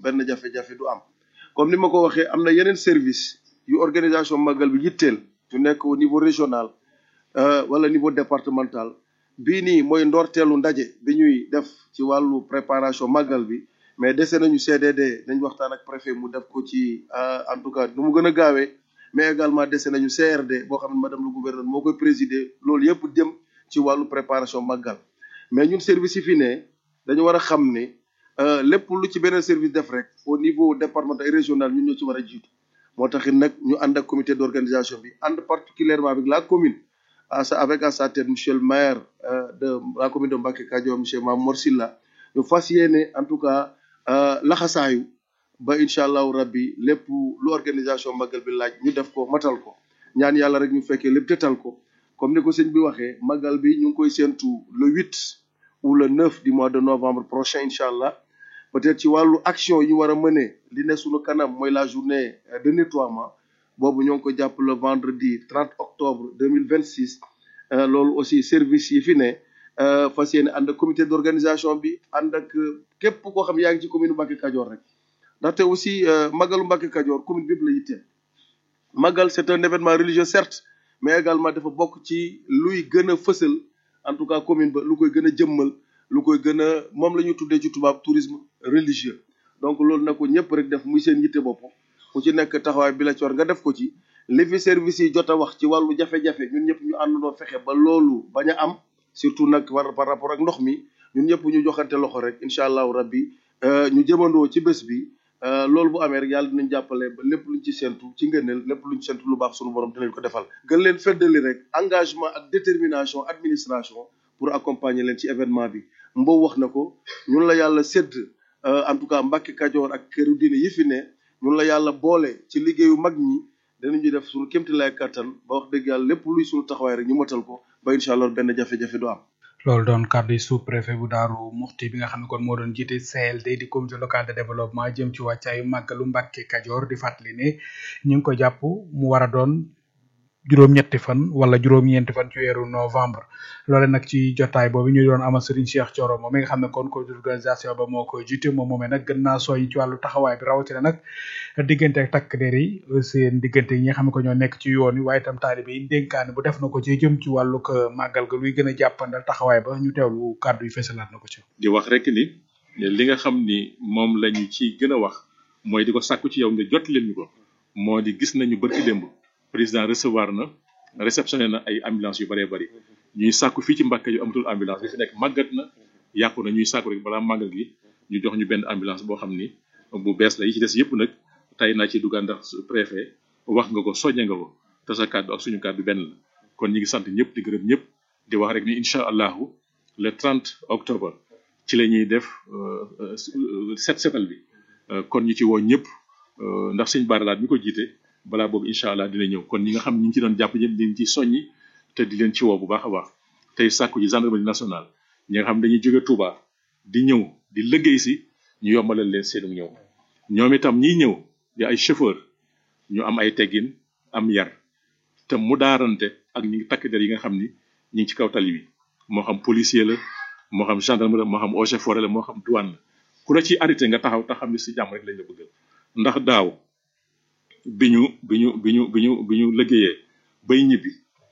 benn jafe-jafe du am comme ni ma ko waxee am na yeneen service yu organisation màggal bi yitteel yu nekk au niveau régional wala niveau départemental bii nii mooy ndorteelu ndaje bi ñuy def ci wàllu préparation màggal bi mais dese nañu CDD dañ waxtaan ak préfet mu def ko ci en tout cas nu mu gën a gaawee mais également dese nañu CRD boo xam ne madame le gouverneur moo koy présider loolu yëpp dem ci wàllu préparation màggal mais ñun service yi fi ne dañu war a xam ne lépp lu ci beneen service def rek au niveau départemental et régional ñun ñoo ci war a jiitu moo taxit nag ñu ànd ak comité d'organisation bi ànd particulièrement avec la commune avec à sa tête monsieur le maire de la commune de Mbacké Kadior monsieur Mamour Silla ñu fas yéene en tout cas laxasaayu ba incha allahu rabbi lépp lu organisation màggal bi laaj ñu def ko matal ko ñaan yàlla rek ñu fekkee lépp tetal ko comme ni ko sëñ bi waxee màggal bi ñu ngi koy séentu le 8 ou le 9 du mois de novembre prochain incha allah peut-être ci wàllu action yi war a mëne li ne suñu kanam mooy la journée de nettoiement boobu ñoo ngi ko jàpp le vendredi 30 octobre 2026 loolu aussi service yi fi ne fas yéene ànd ak comité d'organisation bi ànd ak képp koo xam yaa ngi ci commune Mbacké Kadior rek ndaxte aussi màggalu Mbacké Kadior commune bépp la yitteel màggal c'est un événement religieux certes mais également dafa bokk ci luy gën a fësal en tout cas commune ba lu koy gën a jëmmal lu koy gën a moom la ñu tuddee ci tubaab tourisme religieux donc loolu na ko ñëpp rek def muy seen yitte bopp ku ci nekk taxawaay bi la ci war nga def ko ci li fi service yi jot a wax ci wàllu jafe-jafe ñun ñëpp ñu àndandoo fexe ba loolu bañ a am surtout nag par rapport ak ndox mi ñun ñëpp ñu joxante loxo rek incha allahu rabbi ñu jëmandoo ci bés bi loolu bu amee rek yàlla dinañ jàppale ba lépp luñ ci séntu ci ngëneel lépp luñ ci séntu lu baax suñu borom dinañ ko defal gën leen feddali rek engagement ak détermination administration pour accompagner leen ci événement bi Mbow wax na ko ñun la yàlla sédd en tout cas Mbacké Kadior ak këru diine yi fi ne ñun la yàlla boole ci liggéeyu mag ñi danañu def suñu kéemtalaay kattan ba wax dëgg yàlla lépp luy suñu taxawaay rek ñu motal ko ba incha allah benn jafe-jafe du am. loolu doon kàddu sous-préfet bu Daaru Muxti bi nga xam ne kon moo doon jiite CLD di comité local de développement jëm ci wàccaayu màggalu Mbacké Kadior di fàttali ne ñu ngi ko jàpp mu war a doon juróom-ñetti fan wala juróom-ñeenti fan ci weeru novembre loole nag ci jotaay boobu ñu doon amal Serigne Cheikh Thioro moom mi nga xam ne kon comité d'organisation ba moo ko jiite moom moomee nag gën naa soñ ci wàllu taxawaay bi rawatina nag diggante ak takk der yi seen diggante yi nga xam ne ko ñoo nekk ci yoon wi waaye itam taalibe yi dénkaane bu def na ko ci jëm ci wàllu ko màggal ga luy gën a jàppandal taxawaay ba ñu teewlu kàddu yi fesalaat na ko ci di wax rek ni li nga xam ni moom lañu ci gën a wax mooy di ko sàkku ci yow nga jot leen ñu ko moo di gis nañu bërki démb président recevoir na réceptionné na ay ambulance yu bëree bëri ñuy sàkku fii ci Mbacké yu amatul ambulance bi fi nekk màggat na yàqu na ñuy sàkku rek balaa màggal gi ñu jox ñu benn ambulance boo xam ni bu bees la yi ci des yëpp nag tey naa ci duggaan ndax préfet wax nga ko soññe nga ko te sa kàddu ak suñu kàddu benn la kon ñi ngi sant ñëpp di gërëm ñëpp di wax rek ni incha allahu le 30 octobre ci la ñuy def setal bi kon ñu ci woo ñëpp ndax sëñ Baralaat mi ko jiite balaa boobu incha allah dina ñëw kon ñi nga xam ñi ngi ci doon jàpp ñëpp di ci soññi te di leen ci woo bu baax a baax tey sàkku ji gendarmerie nationale ñi nga xam dañuy jóge Touba di ñëw di liggéey si ñu yombalal leen seenu ñëw ñoom itam ñiy ñëw di ay chauffeur ñu am ay teggin am yar te mu daarante ak ñi ngi takk der yi nga xam ni ñi ngi ci kaw tali bi moo xam policier la moo xam gendarme la moo xam eaux et forêt la moo xam douane la ku la ciy arrêté nga taxaw te xam ni si jàmm rek lañ la bëggal ndax daaw bi ñu liggéeyee bay ñibbi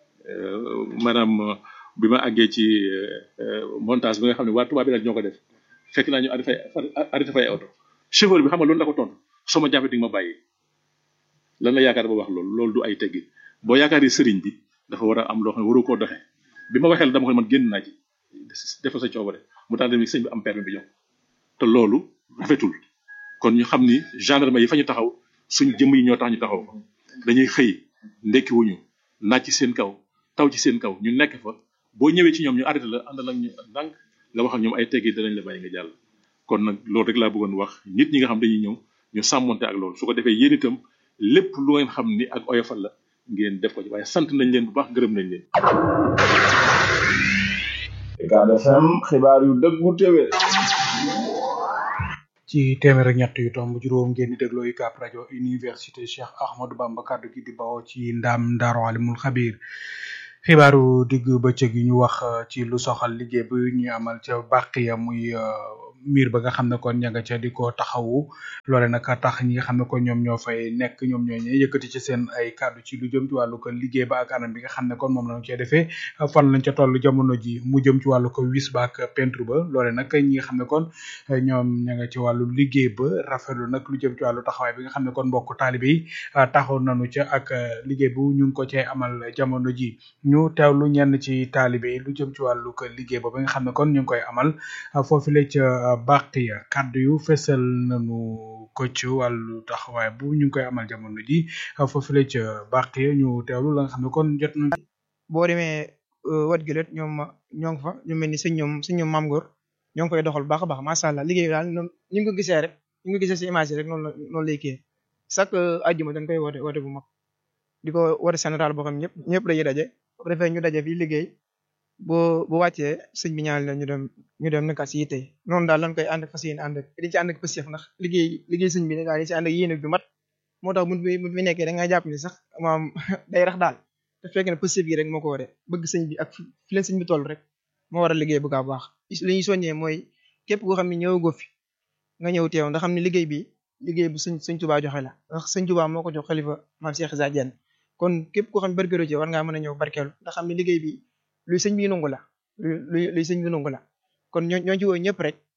maanaam bi ma àggee ci montage bi nga xam ne waa Touba bi nag ñoo ko def fekk naa ñu arrêté fay oto chauffeur bi xam nga loolu la ko tontu soo ma jàppee di nga ma bàyyi lan la yaakaar ba wax loolu du ay teggi boo yaakaaree sëriñ bi dafa war a am loo xam ne waru koo doxee bi ma waxee la dama ko man génn naa ci defal sa coobare mu tax dem sëñ bi am permis bi jox te loolu rafetul kon ñu xam ni gendarme yi fa ñu taxaw suñ jëmm yi ñoo tax ñu taxaw fa dañuy xëy ndekki wuñu naaj ci seen kaw taw ci seen kaw ñu nekk fa boo ñëwee ci ñoom ñu arrêté la àndal ak ñu ndànk nga wax ak ñoom ay teggi danañ la bàyyi nga jàll kon nag loolu rek laa bëggoon wax nit ñi nga xam dañuy ñëw ñu sàmmonte ak loolu su ko defee yéen itam lépp lu ngeen xam ni ak oyofal la ngeen def ko ci waaye sant nañ leen bu baax gërëm nañ leen. Ucab FM xibaar yu dëggu téwé ci téeméer ak ñett yu tomb juróom ngeen di dégloo UCAB rajo université Cheikh Ahmadou Bamba kaddu gi di bawoo ci ndam Daaru Alimul Xabiir xibaaru digg bëccëg yi ñu wax ci lu soxal liggéey bi ñu amal ca Baqiya muy miir ba nga xam ne kon ña nga ca di ko taxawu loole nag tax ñi nga xam ne kon ñoom ñoo fay nekk ñoom ñoo ñe yëkkati ci seen ay kàddu ci lu jëm ci wàllu ko liggéey ba ak anam bi nga xam ne kon moom lañ cee defee fan lañ ca toll jamono ji mu jëm ci wàllu ko wis ba ak peinture ba loole nag ñi nga xam ne kon ñoom ña nga ci wàllu liggéey ba rafetlu nag lu jëm ci wàllu taxawaay bi nga xam ne kon mbokk taalibe yi taxaw nañu ca ak liggéey bu ñu ngi ko cee amal jamono ji ñu teewlu ñenn ci taalibe yi lu jëm ci wàllu ko liggéey ba nga xam ne kon ñu ngi koy amal foofu la ca Baqiya kàddu yu fesal nañu ko ci wàllu taxawaay bu ñu ngi koy amal jamono ji foofu la ca Baqiya ñu teewlu la nga xam ne kon jot na boo demee wat gilet ñoom ñoo ngi fa ñu mel ni sëñ ñoom Maam Góor ñoo ngi koy doxal bu baax a baax macha allah liggéey bi daal noonu ñu ngi ko gisee rek ñu ngi ko gisee si image yi rek noonu lay kii chaque àjjuma dañ koy woote bu mag di ko woote général boo xam ñëpp dañuy daje bu defee ñu daje fii liggéey bu wàccee sëñ bi ñaan la ñu dem nekk si yitte noonu daal lañ koy ànd fas yéene ànd di ci ànd ak pësiyëf ndax liggéey sëñ bi daal di si ànd ak yéene ju mat moo tax bu fi nekkee da ngay jàpp ni sax maam day rax daal te fekk na pësiyëf gi rek moo ko ware bëgg sëñ bi ak fi leen sëñ bi toll rek moo war a liggéey bu baax a baax li ñuy soññee mooy képp koo xam ne ñëwagoo fi nga ñëw teew ndax xam ne liggéey bu sëñ Tuubaa joxe la ndax sëñ Tuubaa moo ko jox xalifa maam Cheikh Issa Diène kon képp koo xam ne barkeelu ci war ngaa mën a ñëw barkeelu ndax xam ne liggéey bi luy sëñ bi nangu la luy sëñ bi nangu la kon ñoo ci woo ñëpp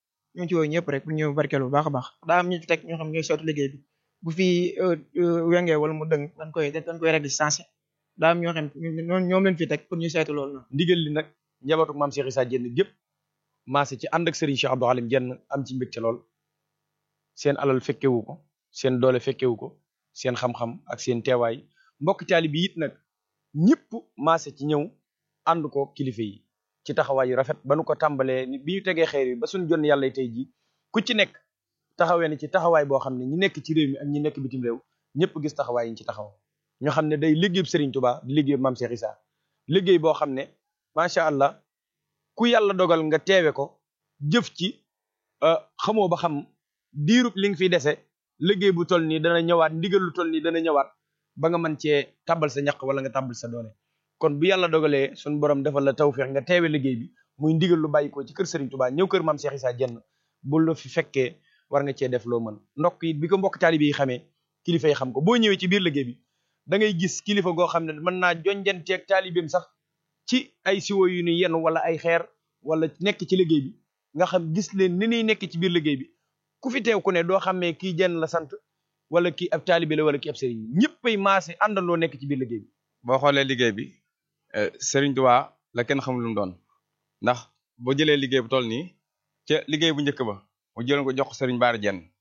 rek pour ñëw barkeelu bu baax a baax daa am ñu fi teg ñoo xam ñooy sootu liggéey bi bu fi wengee wala mu dëng dañ koy régler sensé daa am ñoo xam ñoom leen fi teg pour ñu saytu loolu noonu ndigal li nag njabootu maam Cheikh Issa Diène gépp maase ci ànd ak Serigne Cheikh Abdou Halim Diène am ci mbégte lool seen alal fekkewu ko seen doole fekkewu ko seen xam-xam ak seen teewaay mbokk taali bi it nag ñëpp maase ci ñëw ànd ko kilifa yi ci taxawaay yu rafet ba nu ko tàmbalee bi ñu tegee xeer yi ba suñu jonn yàlla tey ji ku ci nekk taxawee ni ci taxawaay boo xam ne ñi nekk ci réew mi ak ñi nekk bitim réew ñëpp gis taxawaay yi ñu ci taxaw ñoo xam ne day liggéeyub Serigne Touba di liggéeyub Mame Cheikh Issa liggéey boo xam ne macha allah ku yàlla dogal nga teewe ko jëf ci xamoo ba xam diirub li nga fiy dese liggéey bu toll nii dana ñëwaat ndigal lu toll nii dana ñëwaat ba nga mën cee tàbbal sa ñaq wala nga tàbbal sa doole kon bu yàlla dogalee suñu borom defal la tawfeex nga teewe liggéey bi muy ndigal lu bàyyi ko ci kër Serigne Touba ñëw kër Mame Cheikh Issa Diène bu la fi fekkee war nga cee def loo mën ndokk yi bi ko mbokk taalibe yi xamee kilifa yi xam ko boo ñëwee ci biir liggéey bi da ngay gis kilifa goo xam ne mën naa jonjanteeg taalibeem sax ci ay siwo yu ni yenn wala ay xeer wala nekk ci liggéey bi nga xam gis leen ni ñuy nekk ci biir liggéey bi ku fi teew ku ne doo xamee kii Diène la sant wala kii ab taalibe la wala kii ab sëriñ ñëppay maase àndandoo nekk ci biir liggéey bi. boo xoolee liggéey bi Serigne Touba la kenn xamul lu mu doon ndax boo jëlee liggéey bu toll nii ca liggéey bu njëkk ba mu jëloon ko jox ko Serigne Bara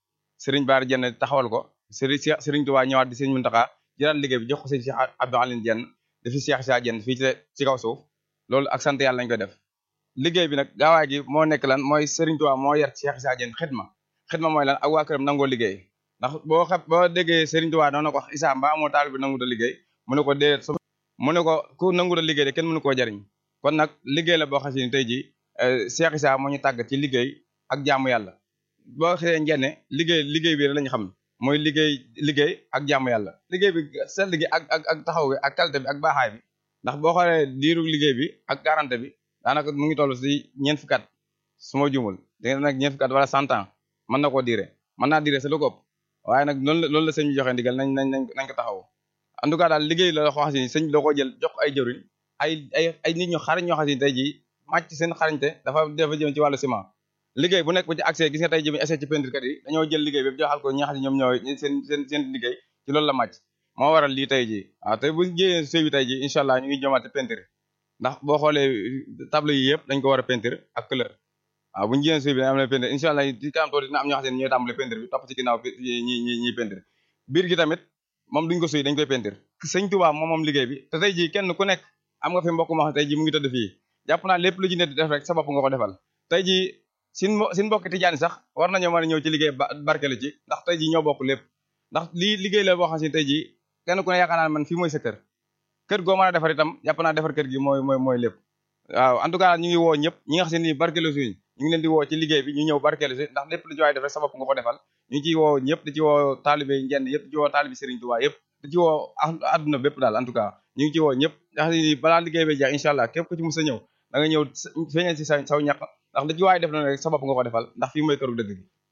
Diène taxawal ko Serigne Touba ñëwaat di Serigne Mountakha jëlaat liggéey bi jox ko Serigne Cheikh Abdou Halim Diène dafi Cheikh Issa Diène fii ci kaw suuf loolu ak sant yàlla lañ koy def liggéey bi nag gaawaay gi moo nekk lan mooy Serigne Touba moo yar Cheikh Issa Diène xidma mooy lan ak waa këram nangoo liggéey ndax boo déggee Serigne Touba doon na ko wax Issa mbaa amoo taal bi nangu da liggéey mu ne ko déedéet mu ne ko ku nangu da liggéey de kenn mënu koo jariñ kon nag liggéey la boo xam ne tey ji Cheikh Issa moo ñu tàggat ci liggéey ak jaamu yàlla boo xëyee njenne liggéey bi lañu xam mooy liggéey ak jaamu yàlla liggéey bi sell gi ak taxaw gi ak qualité bi ak baaxaay bi ndax boo xoolee diiru liggéey bi ak garantie bi daanaka mu ngi toll si ñeent fukki at su ma juumul danga nag ñeent fukki at wala 100 ans mën na koo diire mën naa diire sa lu ko ëpp waaye nag loolu la sëñ bi joxe ndigal nañ ko taxaw en tout cas daal liggéey la xoo xam ne sëñ bi da koo jël jox ay jëriñ ay nit ñu xarañ ñoo xam ne tey jii màcc seen xarañte dafa jëm ci wàllu ciment liggéey bu nekk bu ci accès gis nga tey jii essai ci peinture kat yi dañoo jël liggéey bi joxal ko ñi nga xam ne ñoom ñooy seen liggéey ci loolu la màcc moo waral lii tey jii waaw tey bu jëyee sëy bi tey jii incha allah ñu ngi jëmaat peinture ndax boo xoolee tableau yi yëpp dañ ko war a peinture ak couleur waaw bu ñu jëyee sëy bi dañ am na peinture incha allah ci kanam tuuti dina am ñoo xam ne ñooy tàmbale peinture bi topp ci ginnaaw ñi peinture biir gi tamit moom duñ ko suy dañ koy peinture sëñ Touba moom liggéey bi te tey jii kenn ku nekk am nga fi mbokk moo xam tey jii mu ngi tëdd fii jàpp naa lépp lu ci ne di def rek sa bopp nga ko defal tey jii sin mbokk tijaani sax war nañoo mën a ñëw ci liggéey barkelu ci ndax tey jii ñoo bokk lépp ndax lii liggéey la boo xam ne tey jii kenn ku ne yaakaar naa man fii mooy sa kër goo mën a defar itam jàpp naa defar kër gi mooy lépp waaw en tout cas ñu ngi woo ñëpp ñi nga xam ne nii barkelu suñ ñu ngi leen di woo ci liggéey bi ñu ñëw barkelu si ndax lépp lu ci waay def rek sa bopp nga ko defal ñu ngi ciy woo ñëpp di ci woo taalibe Ndiène yëpp di ci woo taalibe Serigne Touba yëpp di ci woo adduna bépp daal en tout cas ñu ngi ci woo ñëpp nga xam ne nii balaa liggéey bi jeex incha allah képp ku ci mës a ñëw da nga ñëw feeñal si saw ñaq ndax da ci waay def na rek sa bopp nga ko defal ndax fii mooy këru dëgg gi